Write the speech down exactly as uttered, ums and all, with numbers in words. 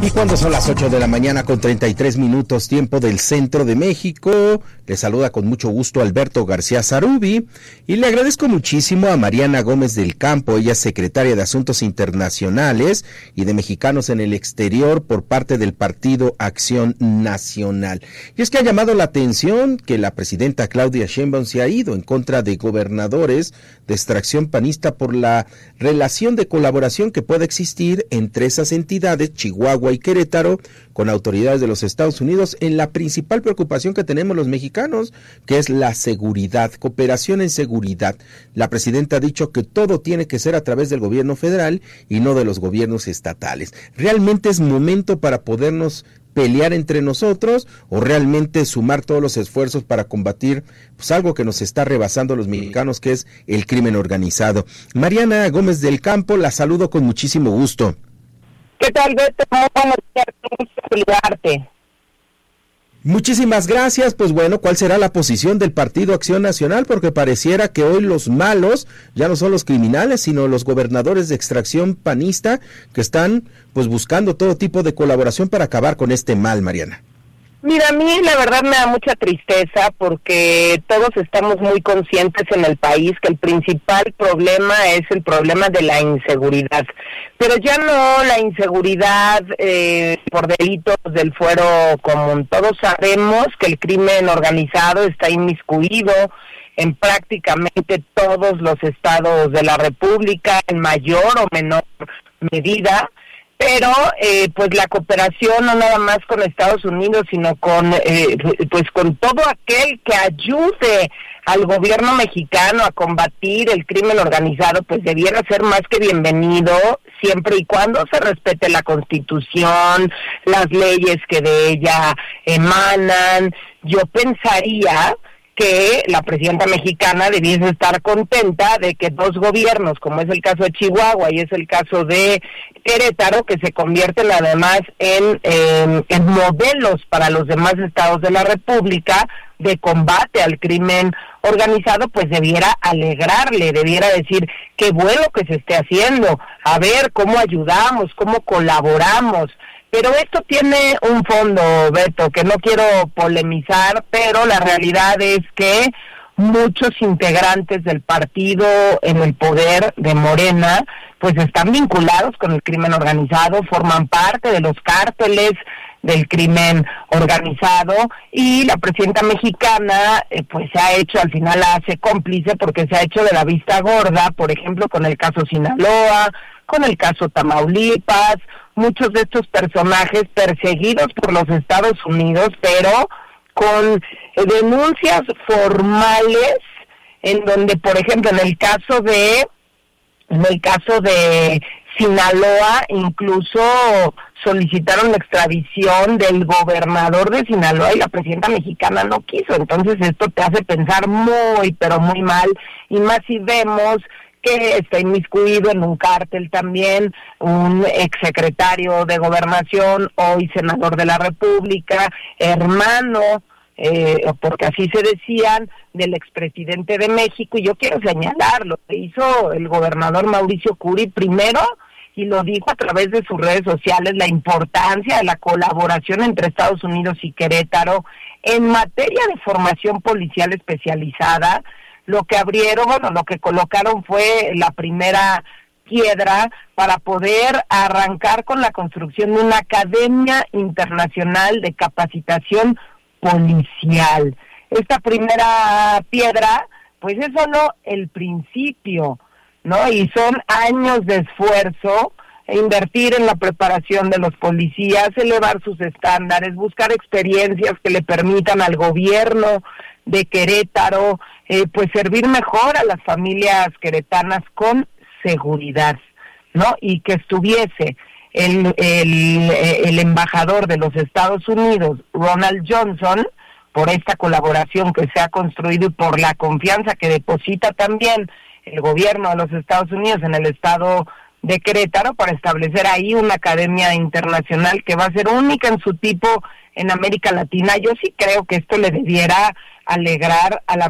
Y cuando son las ocho de la mañana con treinta y tres minutos, tiempo del centro de México, le saluda con mucho gusto Alberto García Zarubi y le agradezco muchísimo a Mariana Gómez del Campo, ella es secretaria de Asuntos Internacionales y de Mexicanos en el Exterior por parte del Partido Acción Nacional. Y es que ha llamado la atención que la presidenta Claudia Sheinbaum se ha ido en contra de gobernadores de extracción panista por la relación de colaboración que pueda existir entre esas entidades, Chihuahua y Querétaro, con autoridades de los Estados Unidos en la principal preocupación que tenemos los mexicanos, que es la seguridad, cooperación en seguridad. La presidenta ha dicho que todo tiene que ser a través del gobierno federal y no de los gobiernos estatales. ¿Realmente es momento para podernos pelear entre nosotros o realmente sumar todos los esfuerzos para combatir pues algo que nos está rebasando a los mexicanos, que es el crimen organizado? Mariana Gómez del Campo, la saludo con muchísimo gusto. ¿Qué tal, Beto? Muy buenos días, qué gusto saludarte. Muchísimas gracias. Pues bueno, ¿cuál será la posición del Partido Acción Nacional? Porque pareciera que hoy los malos ya no son los criminales, sino los gobernadores de extracción panista que están pues buscando todo tipo de colaboración para acabar con este mal, Mariana. Mira, a mí la verdad me da mucha tristeza porque todos estamos muy conscientes en el país que el principal problema es el problema de la inseguridad, pero ya no la inseguridad eh, por delitos del fuero común. Todos sabemos que el crimen organizado está inmiscuido en prácticamente todos los estados de la República, en mayor o menor medida. Pero eh, pues la cooperación no nada más con Estados Unidos, sino con eh, pues con todo aquel que ayude al gobierno mexicano a combatir el crimen organizado, pues debiera ser más que bienvenido, siempre y cuando se respete la Constitución, las leyes que de ella emanan. Yo pensaría que la presidenta mexicana debiese estar contenta de que dos gobiernos, como es el caso de Chihuahua y es el caso de Querétaro, que se convierten además en, en, en modelos para los demás estados de la República de combate al crimen organizado, pues debiera alegrarle, debiera decir qué bueno que se esté haciendo, a ver cómo ayudamos, cómo colaboramos. Pero esto tiene un fondo, Beto, que no quiero polemizar, pero la realidad es que muchos integrantes del partido en el poder de Morena, pues están vinculados con el crimen organizado, forman parte de los cárteles del crimen organizado, y la presidenta mexicana eh, pues se ha hecho, al final la hace cómplice porque se ha hecho de la vista gorda, por ejemplo con el caso Sinaloa, con el caso Tamaulipas, muchos de estos personajes perseguidos por los Estados Unidos, pero con eh, denuncias formales, en donde, por ejemplo, en el caso de, en el caso de Sinaloa, incluso solicitaron la extradición del gobernador de Sinaloa y la presidenta mexicana no quiso. Entonces esto te hace pensar muy, pero muy mal, y más si vemos que está inmiscuido en un cártel también un exsecretario de Gobernación, hoy senador de la República, hermano, eh, porque así se decían, del expresidente de México. Y yo quiero señalar lo que hizo el gobernador Mauricio Curi primero, y lo dijo a través de sus redes sociales, la importancia de la colaboración entre Estados Unidos y Querétaro en materia de formación policial especializada. Lo que abrieron, bueno, lo que colocaron fue la primera piedra para poder arrancar con la construcción de una academia internacional de capacitación policial. Esta primera piedra, pues es solo el principio, ¿no? Y son años de esfuerzo, invertir en la preparación de los policías, elevar sus estándares, buscar experiencias que le permitan al gobierno de Querétaro, eh, pues servir mejor a las familias queretanas con seguridad, ¿no? Y que estuviese el, el, el embajador de los Estados Unidos, Ronald Johnson, por esta colaboración que se ha construido y por la confianza que deposita también el gobierno de los Estados Unidos en el estado de Querétaro, para establecer ahí una academia internacional que va a ser única en su tipo en América Latina. Yo sí creo que esto le debiera alegrar a la